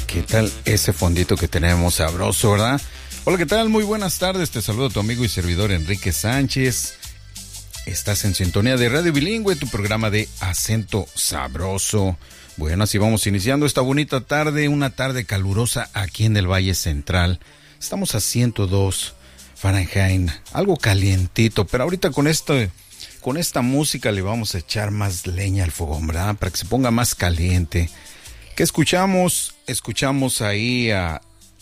¿Qué tal ese fondito que tenemos sabroso, verdad? Hola, ¿qué tal? Muy buenas tardes. Te saludo tu amigo y servidor Enrique Sánchez. Estás en sintonía de Radio Bilingüe, tu programa de acento sabroso. Bueno, así vamos iniciando esta bonita tarde, una tarde calurosa aquí en el Valle Central. Estamos a 102 Fahrenheit, algo calientito, pero ahorita con esta música le vamos a echar más leña al fogón, ¿verdad? Para que se ponga más caliente. ¿Qué escuchamos? Escuchamos ahí a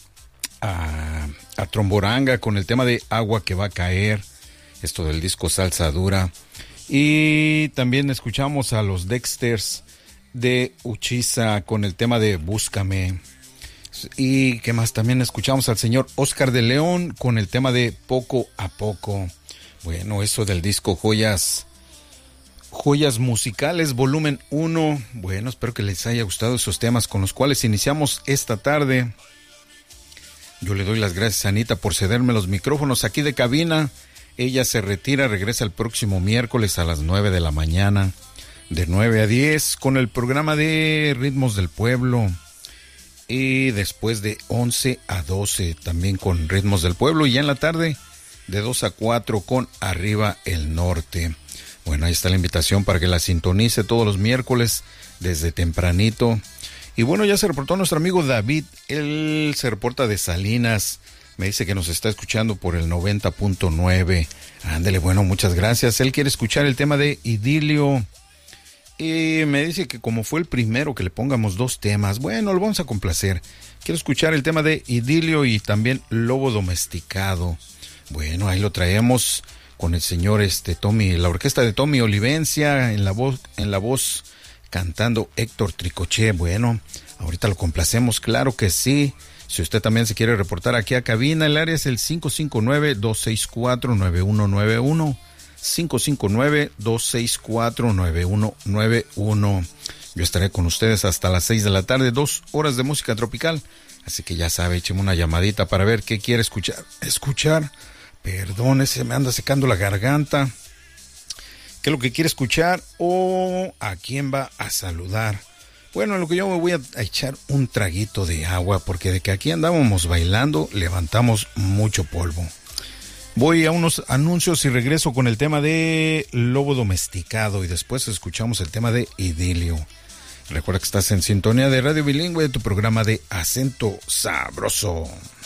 Tromboranga con el tema de Agua que va a caer, esto del disco Salsa Dura. Y también escuchamos a los Dexters de Uchiza con el tema de Búscame. Y qué más, también escuchamos al señor Oscar de León con el tema de Poco a Poco. Bueno, eso del disco Joyas Musicales, volumen 1. Bueno, espero que les haya gustado esos temas con los cuales iniciamos esta tarde. Yo le doy las gracias a Anita por cederme los micrófonos aquí de cabina. Ella se retira, regresa el próximo miércoles a las 9 de la mañana, de 9 a 10, con el programa de Ritmos del Pueblo. Y después de 11 a 12, también con Ritmos del Pueblo. Y ya en la tarde, de 2 a 4, con Arriba el Norte. Bueno, ahí está la invitación para que la sintonice todos los miércoles desde tempranito. Y bueno, ya se reportó nuestro amigo David. Él se reporta de Salinas. Me dice que nos está escuchando por el 90.9. Ándele, bueno, muchas gracias. Él quiere escuchar el tema de Idilio. Y me dice que como fue el primero que le pongamos 2 temas, bueno, lo vamos a complacer. Quiero escuchar el tema de Idilio y también Lobo Domesticado. Bueno, ahí lo traemos con el señor Tommy, la orquesta de Tommy Olivencia, en la voz cantando Héctor Tricoché. Bueno, ahorita lo complacemos, claro que sí. Si usted también se quiere reportar aquí a cabina, el área es el 559-264-9191. 559-264-9191. Yo estaré con ustedes hasta las 6 de la tarde, 2 horas de música tropical. Así que ya sabe, écheme una llamadita para ver qué quiere escuchar. Perdón, se me anda secando la garganta. ¿Qué es lo que quiere escuchar o a quién va a saludar? Bueno, en lo que yo me voy a echar un traguito de agua, porque de que aquí andábamos bailando, levantamos mucho polvo. Voy a unos anuncios y regreso con el tema de Lobo Domesticado y después escuchamos el tema de Idilio. Recuerda que estás en sintonía de Radio Bilingüe, tu programa de acento sabroso.